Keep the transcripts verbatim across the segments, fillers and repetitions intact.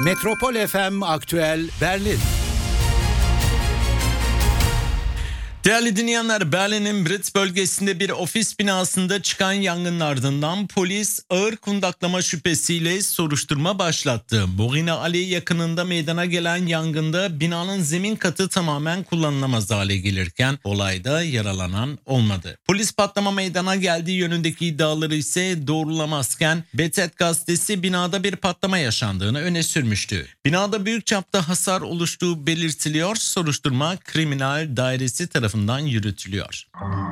Metropol F M Aktüel Berlin. Değerli dinleyenler, Berlin'in Brits bölgesinde bir ofis binasında çıkan yangının ardından polis ağır kundaklama şüphesiyle soruşturma başlattı. Borina Allee yakınında meydana gelen yangında binanın zemin katı tamamen kullanılamaz hale gelirken olayda yaralanan olmadı. Polis patlama meydana geldiği yönündeki iddiaları ise doğrulamazken B T gazetesi binada bir patlama yaşandığını öne sürmüştü. Binada büyük çapta hasar oluştuğu belirtiliyor. Soruşturma kriminal dairesi tarafından yürütülüyor.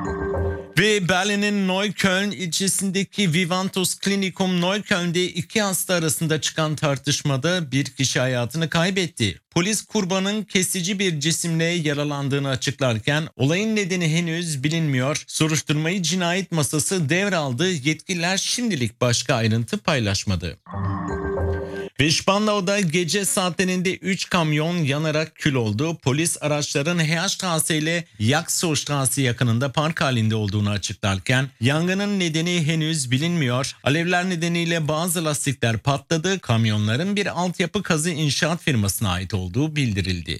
Ve Berlin'in Neukölln ilçesindeki Vivantus Klinikum Neukölln'de iki hasta arasında çıkan tartışmada bir kişi hayatını kaybetti. Polis kurbanın kesici bir cisimle yaralandığını açıklarken olayın nedeni henüz bilinmiyor. Soruşturmayı cinayet masası devraldı. Yetkililer şimdilik başka ayrıntı paylaşmadı. Ve Spandau'da gece saatlerinde üç kamyon yanarak kül oldu. Polis araçların Heerstraße ile Jakshostraße yakınında park halinde olduğunu açıklarken yangının nedeni henüz bilinmiyor. Alevler nedeniyle bazı lastikler patladı. Kamyonların bir altyapı kazı inşaat firmasına ait olduğu bildirildi.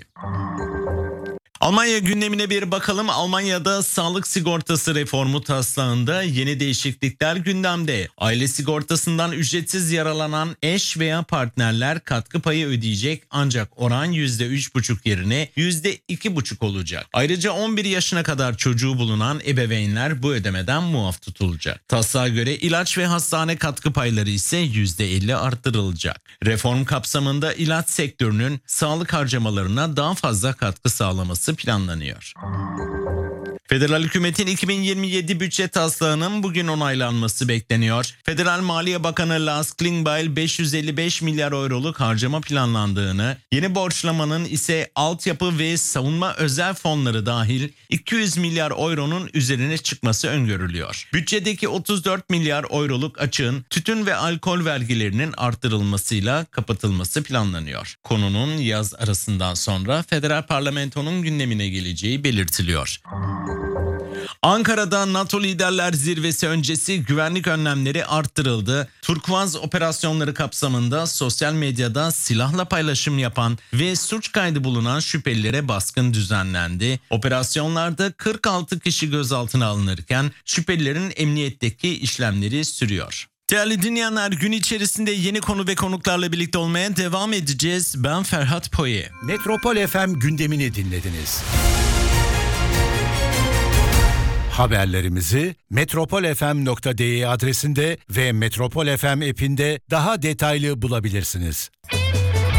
Almanya gündemine bir bakalım. Almanya'da sağlık sigortası reformu taslağında yeni değişiklikler gündemde. Aile sigortasından ücretsiz yaralanan eş veya partnerler katkı payı ödeyecek ancak oran yüzde üç buçuk yerine yüzde iki buçuk olacak. Ayrıca on bir yaşına kadar çocuğu bulunan ebeveynler bu ödemeden muaf tutulacak. Taslağa göre ilaç ve hastane katkı payları ise yüzde elli arttırılacak. Reform kapsamında ilaç sektörünün sağlık harcamalarına daha fazla katkı sağlaması planlanıyor. Federal hükümetin iki bin yirmi yedi bütçe taslağının bugün onaylanması bekleniyor. Federal Maliye Bakanı Lars Klingbeil beş yüz elli beş milyar euroluk harcama planlandığını, yeni borçlamanın ise altyapı ve savunma özel fonları dahil iki yüz milyar euronun üzerine çıkması öngörülüyor. Bütçedeki otuz dört milyar euroluk açığın tütün ve alkol vergilerinin arttırılmasıyla kapatılması planlanıyor. Konunun yaz arasından sonra federal parlamentonun gündemine geleceği belirtiliyor. Ankara'da NATO Liderler Zirvesi öncesi güvenlik önlemleri arttırıldı. Turkuaz operasyonları kapsamında sosyal medyada silahla paylaşım yapan ve suç kaydı bulunan şüphelilere baskın düzenlendi. Operasyonlarda kırk altı kişi gözaltına alınırken şüphelilerin emniyetteki işlemleri sürüyor. Değerli dinleyenler, gün içerisinde yeni konu ve konuklarla birlikte olmaya devam edeceğiz. Ben Ferhat Poye. Metropol F M gündemini dinlediniz. Haberlerimizi metropol f m nokta d e adresinde ve Metropol F M app'inde daha detaylı bulabilirsiniz.